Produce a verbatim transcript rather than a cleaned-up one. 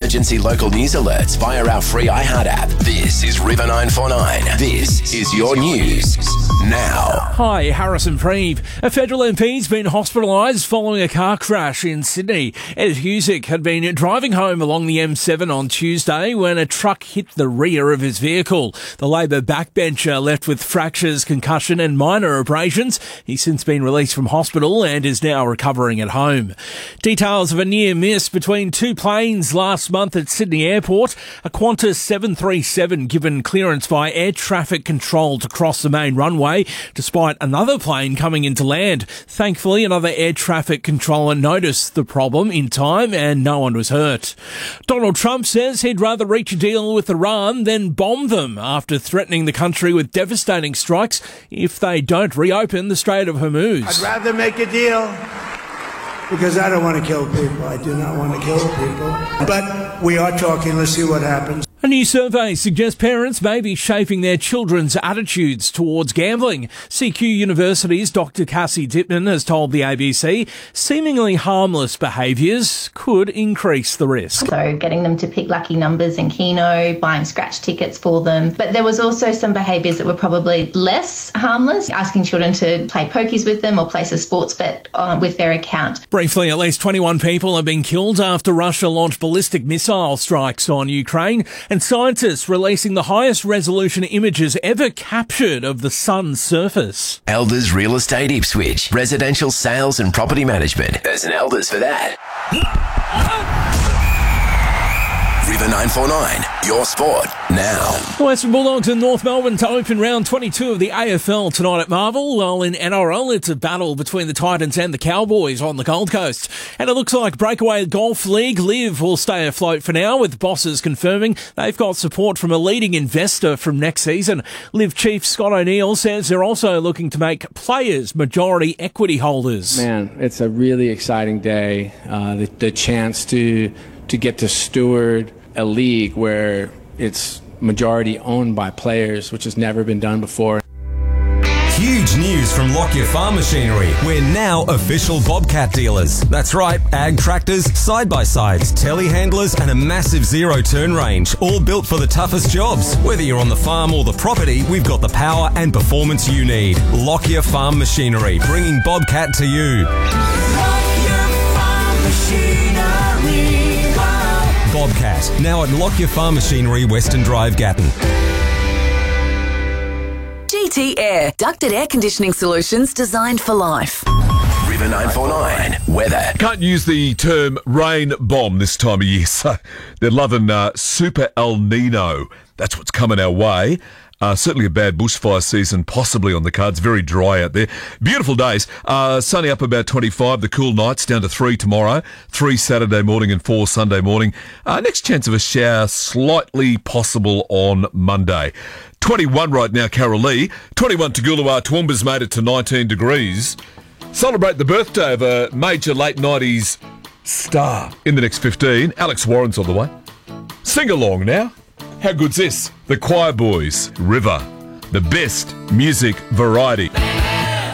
emergency local news alerts via our free iHeart app. This is River nine four nine. This is your news now. Hi, Harrison Preeve. A federal M P's been hospitalised following a car crash in Sydney. Ed Husick had been driving home along the M seven on Tuesday when a truck hit the rear of his vehicle. The Labor backbencher left with fractures, concussion and minor abrasions. He's since been released from hospital and is now recovering at home. Details of a near miss between two planes last month at Sydney Airport. A Qantas seven thirty-seven given clearance by air traffic control to cross the main runway, despite another plane coming into land. Thankfully, another air traffic controller noticed the problem in time and no one was hurt. Donald Trump says he'd rather reach a deal with Iran than bomb them after threatening the country with devastating strikes if they don't reopen the Strait of Hormuz. I'd rather make a deal because I don't want to kill people. I do not want to kill people. But we are talking. Let's see what happens. A new survey suggests parents may be shaping their children's attitudes towards gambling. C Q University's Doctor Cassie Dipman has told the A B C seemingly harmless behaviours could increase the risk. So getting them to pick lucky numbers in Keno, buying scratch tickets for them. But there was also some behaviours that were probably less harmless, asking children to play pokies with them or place a sports bet uh, with their account. Briefly, at least twenty-one people have been killed after Russia launched ballistic missile strikes on Ukraine. And scientists releasing the highest resolution images ever captured of the sun's surface. Elders Real Estate Ipswich. Residential sales and property management. There's an Elders for that. River nine four nine, your sport now. The Western Bulldogs in North Melbourne to open round twenty-two of the A F L tonight at Marvel, while in N R L it's a battle between the Titans and the Cowboys on the Gold Coast. And it looks like Breakaway Golf League Live will stay afloat for now, with bosses confirming they've got support from a leading investor from next season. Live chief Scott O'Neill says they're also looking to make players majority equity holders. Man, it's a really exciting day. Uh, the, the chance to to get to steward a league where it's majority owned by players, which has never been done before. Huge news from Lockyer Farm Machinery. We're now official Bobcat dealers. That's right, ag tractors, side-by-sides, telehandlers and a massive zero-turn range, all built for the toughest jobs. Whether you're on the farm or the property, we've got the power and performance you need. Lockyer Farm Machinery, bringing Bobcat to you. Lockyer Farm Machinery. Bobcat, now at Lockyer Farm Machinery, Western Drive, Gatton. G T Air, ducted air conditioning solutions designed for life. River nine four nine, weather. Can't use the term rain bomb this time of year, so they're loving uh, Super El Nino. That's what's coming our way. Uh, certainly a bad bushfire season possibly on the cards. Very dry out there. Beautiful days. Uh, sunny up about twenty-five. The cool nights down to three tomorrow. Three Saturday morning and four Sunday morning. Uh, next chance of a shower slightly possible on Monday. twenty-one right now, Carolee. twenty-one Toogoolawah. Toowoomba's made it to nineteen degrees. Celebrate the birthday of a major late nineties star in the next fifteen. Alex Warren's on the way. Sing along now. How good's this? The Choir Boys, River, the best music variety.